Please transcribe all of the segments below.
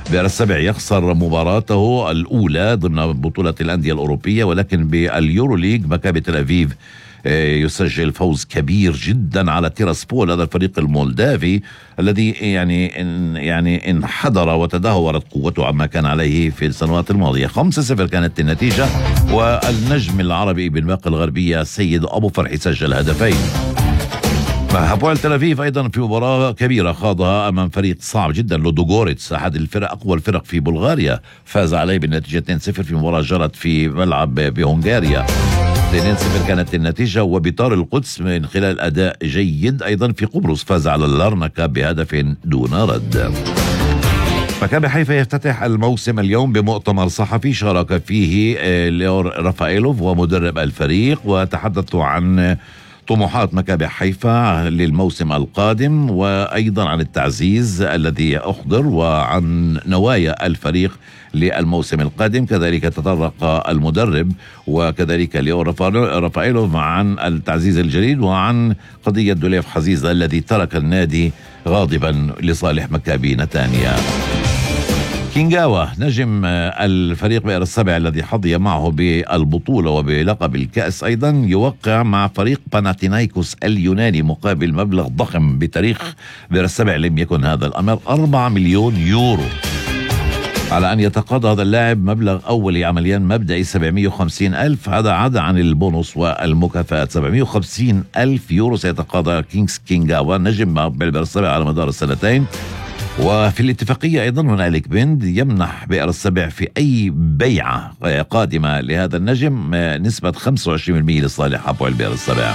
بئر السبع يخسر مباراته الأولى ضمن بطولة الأندية الأوروبية، ولكن باليورو ليج مكابي تل أبيب يسجل فوز كبير جدا على تيراسبول، هذا الفريق المولدافي الذي يعني انحدر وتدهورت قوته عما كان عليه في السنوات الماضية. 5-0 كانت النتيجة، والنجم العربي بالماء الغربية سيد أبو فرحي سجل هدفين. هابويل تل أبيب أيضا في مباراة كبيرة خاضها أمام فريق صعب جدا لودوغوريتس، أحد الفرق أقوى الفرق في بلغاريا، فاز عليه بالنتيجة 2-0 في مباراة جرت في ملعب بهنغاريا. 2-0 كانت النتيجة. وبطار القدس من خلال أداء جيد أيضا في قبرص فاز على اللارنكا بهدف دون رد. مكابي حيفا يفتتح الموسم اليوم بمؤتمر صحفي شارك فيه ليور رافائيلوف ومدرب الفريق، وتحدثوا عن طموحات مكابي حيفا للموسم القادم، وأيضا عن التعزيز الذي أحضر، وعن نوايا الفريق للموسم القادم. كذلك تطرق المدرب وكذلك ليو رافائيلوف عن التعزيز الجديد وعن قضية دوليف حزيزة الذي ترك النادي غاضبا لصالح مكابي نتانيا. كينغاوا نجم الفريق بئر السبع الذي حظي معه بالبطولة وبلقب الكأس أيضا يوقع مع فريق باناتينايكوس اليوناني مقابل مبلغ ضخم. بتاريخ بئر السبع لم يكن هذا الأمر 4 مليون يورو، على أن يتقاضى هذا اللاعب مبلغ أولي عمليا مبدئي 750 ألف. هذا عدا عن البونص والمكافآت. 750 ألف يورو سيتقاضى كينغاوا نجم بئر السبع على مدار السنتين. وفي الاتفاقية أيضا هنالك بند يمنح بئر السبع في أي بيعة قادمة لهذا النجم نسبة 25% لصالح هابويل بئر السبع.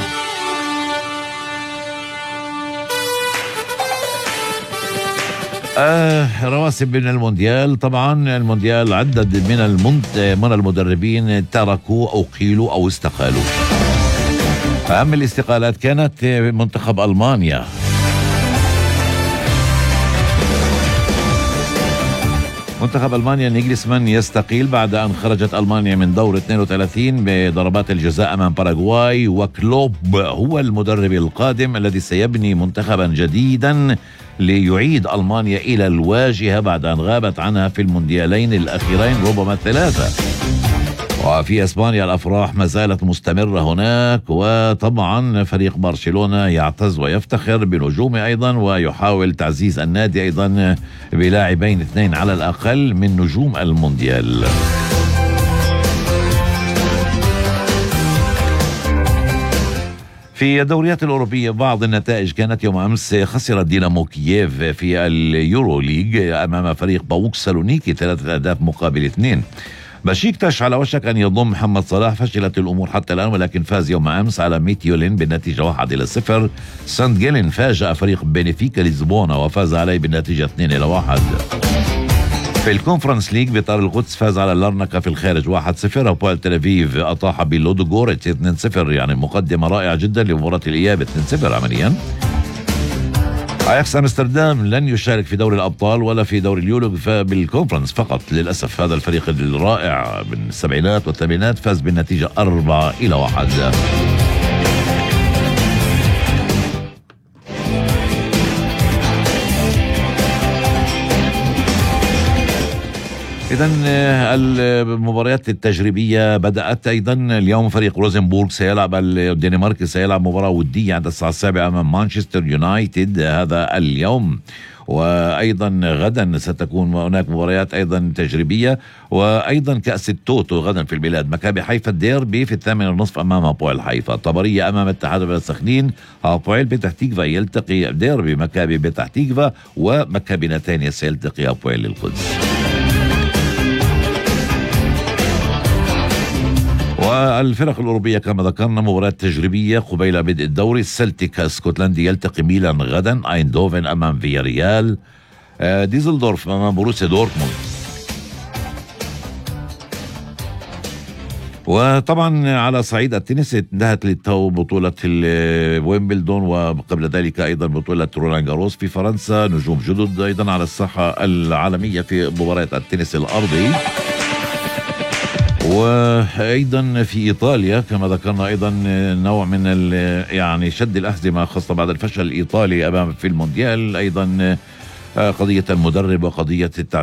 رواسب من المونديال. طبعا المونديال عدد من المدربين تركوا أو قيلوا أو استقالوا. أهم الاستقالات كانت منتخب ألمانيا. منتخب ألمانيا نيجلسمان يستقيل بعد أن خرجت ألمانيا من دور 32 بضربات الجزاء أمام باراغواي. وكلوب هو المدرب القادم الذي سيبني منتخبا جديدا ليعيد ألمانيا إلى الواجهة بعد أن غابت عنها في المونديالين الأخيرين ربما 3. وفي إسبانيا الأفراح ما زالت مستمرة هناك، وطبعا فريق برشلونة يعتز ويفتخر بنجومه أيضا، ويحاول تعزيز النادي أيضا بلاعبين 2 على الأقل من نجوم المونديال. في الدوريات الأوروبية بعض النتائج كانت يوم أمس. خسر دينامو كييف في اليورو ليج أمام فريق باوك سالونيكي 3 أهداف مقابل 2. بشيكتاش على وشك أن يضم محمد صلاح، فشلت الأمور حتى الآن، ولكن فاز يوم أمس على ميتيولين بالنتيجة 1-0. سانت جيلين فاجأ فريق بنفيكا لشبونة وفاز عليه بالنتيجة 2-1. في الكونفرنس ليج بطار القدس فاز على اللارنكا في الخارج 1-0. هابويل تل أبيب أطاح بلودوغوريتس 2-0، يعني مقدمة رائعة جدا لمباراة الإياب 2-0 عمليا. اياكس امستردام لن يشارك في دوري الابطال ولا في دوري اليورو بالكونفرنس فقط للاسف. هذا الفريق الرائع من السبعينات والثمانينات فاز بالنتيجه 4-1. إذن المباريات التجريبية بدأت أيضا اليوم. فريق روزنبورغ سيلعب الدنمارك، سيلعب مباراة ودية عند الساعة 7 أمام مانشستر يونايتد هذا اليوم. وأيضا غدا ستكون هناك مباريات أيضا تجريبية، وأيضا كأس التوتو غدا في البلاد. مكابي حيفا الديربي في 8:30 أمام هابويل حيفا. طبرية أمام اتحاد بلد سخنين. هابويل بتح تيكفا يلتقي ديربي مكابي بتح تيكفا، ومكابي نتانيا سيلتقي هابويل القدس. والفرق الأوروبية كما ذكرنا مباريات تجريبية قبيل بدء الدوري. السلتيك اسكتلندي يلتقي ميلان غدا. ايندوفن أمام فياريال. ديزلدورف أمام بروسيا دورتموند. وطبعا على صعيد التنس انتهت للتو بطولة ويمبلدون، وقبل ذلك أيضا بطولة رولان جاروس في فرنسا. نجوم جدد أيضا على الساحة العالمية في مباريات التنس الأرضي. وأيضا في إيطاليا كما ذكرنا أيضا نوع من يعني شد الأحزمة خاصة بعد الفشل الإيطالي أمام في المونديال. أيضا قضية المدرب وقضية